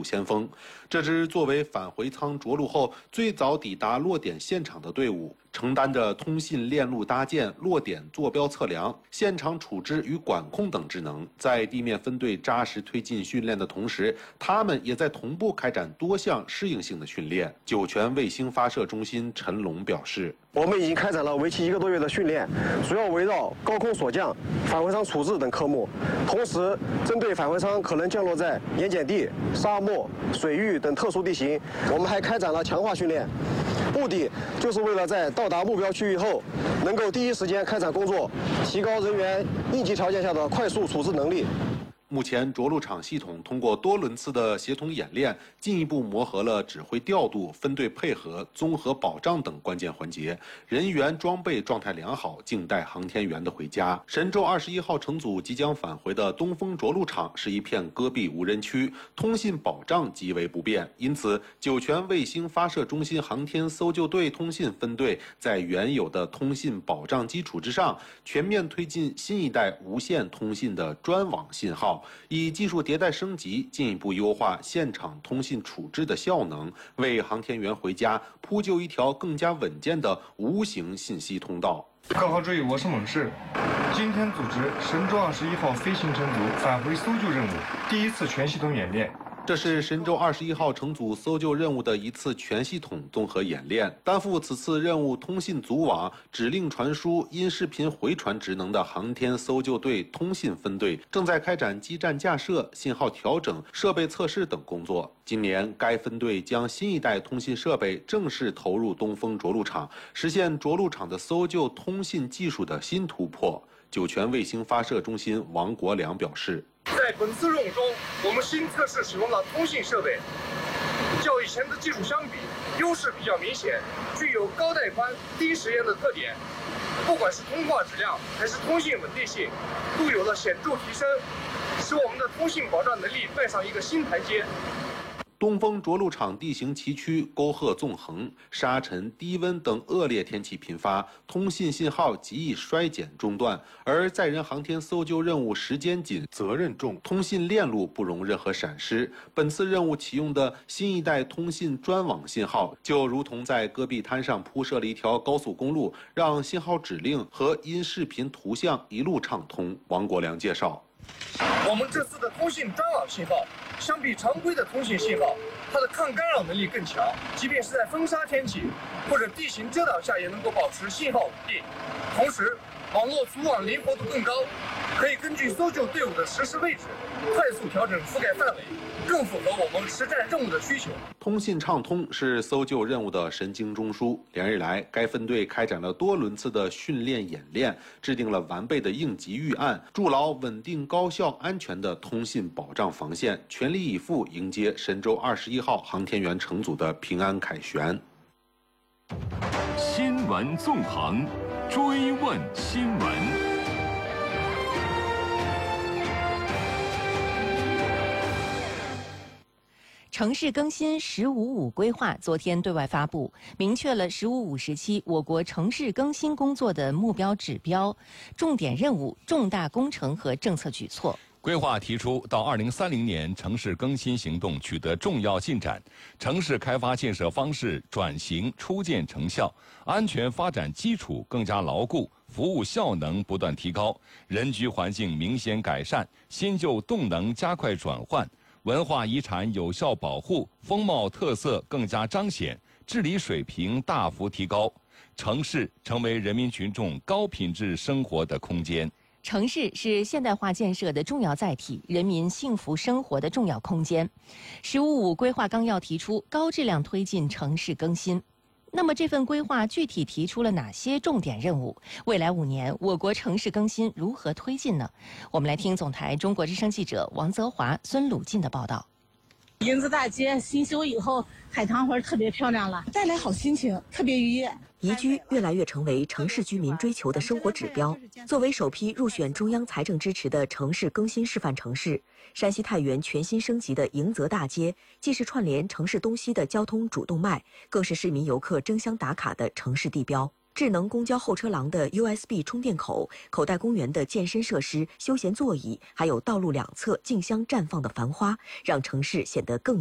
先锋。这支作为返回舱着陆后最早抵达落点现场的队伍，承担着通信链路搭建、落点坐标测量、现场处置与管控等职能。在地面分队扎实推进训练的同时，他们也在同步开展多项适应性的训练。酒泉卫星发射中心陈龙表示， 我们已经开展了为期1个多月的训练，主要围绕高空锁降、返回舱处置等科目，同时针对返回舱可能降落在盐碱地、沙漠、水域等特殊地形，我们还开展了强化训练，目的就是为了在到达目标区域后，能够第一时间开展工作，提高人员应急条件下的快速处置能力。 目前，着陆场系统通过多轮次的协同演练，进一步磨合了指挥调度、分队配合、综合保障等关键环节，人员装备状态良好，静待航天员的回家。神舟21号乘组即将返回的东风着陆场是一片戈壁无人区，通信保障极为不便，因此，酒泉卫星发射中心航天搜救队通信分队在原有的通信保障基础之上，全面推进新一代无线通信的专网信号。以技术迭代升级，进一步优化现场通信处置的效能，为航天员回家铺就一条更加稳健的无形信息通道。 各号注意，我是猛士。今天组织神舟21号飞行乘组返回搜救任务第一次全系统演练。 这是神舟21号乘组搜救任务的一次全系统综合演练。担负此次任务通信组网、指令传输、音视频回传职能的航天搜救队通信分队，正在开展基站架设、信号调整、设备测试等工作。今年，该分队将新一代通信设备正式投入东风着陆场，实现着陆场的搜救通信技术的新突破。酒泉卫星发射中心王国良表示， 在本次任务中，我们新测试使用了通信设备，较以前的技术相比，优势比较明显，具有高带宽、低时延的特点。不管是通话质量还是通信稳定性，都有了显著提升，使我们的通信保障能力迈上一个新台阶。 东风着陆场地形崎岖，沟壑纵横，沙尘、低温等恶劣天气频发，通信信号极易衰减中断。而载人航天搜救任务时间紧、责任重，通信链路不容任何闪失。本次任务启用的新一代通信专网信号，就如同在戈壁滩上铺设了一条高速公路，让信号指令和音视频图像一路畅通。王国良介绍。 我们这次的通信专网信号，相比常规的通信信号，它的抗干扰能力更强，即便是在风沙天气或者地形遮挡下，也能够保持信号稳定。同时，网络组网灵活度更高，可以根据搜救队伍的实时位置，快速调整覆盖范围，更符合我们实战任务的需求。 通信畅通是搜救任务的神经中枢。连日来，该分队开展了多轮次的训练演练，制定了完备的应急预案，筑牢稳定、高效、安全的通信保障防线，全力以赴迎接神舟21号航天员乘组的平安凯旋。 新闻纵横，追问新闻。 城市更新“十五五”规划昨天对外发布，明确了“十五五”时期我国城市更新工作的目标指标、重点任务、重大工程和政策举措。 规划提出，到2030年，城市更新行动取得重要进展，城市开发建设方式转型初见成效，安全发展基础更加牢固，服务效能不断提高，人居环境明显改善，新旧动能加快转换。文化遗产有效保护，风貌特色更加彰显，治理水平大幅提高，城市成为人民群众高品质生活的空间。 城市是现代化建设的重要载体，人民幸福生活的重要空间。“十五五”规划纲要提出高质量推进城市更新。那么这份规划具体提出了哪些重点任务？未来5年，我国城市更新如何推进呢？我们来听总台中国之声记者王泽华、孙鲁进的报道。 迎子大街新修以后，海棠花特别漂亮了，带来好心情，特别愉悦。 宜居越来越成为城市居民追求的生活指标。作为首批入选中央财政支持的城市更新示范城市，山西太原全新升级的迎泽大街，既是串联城市东西的交通主动脉，更是市民游客争相打卡的城市地标。智能公交候车廊的 USB 充电口、口袋公园的健身设施、休闲座椅，还有道路两侧竞相绽放的繁花，让城市显得更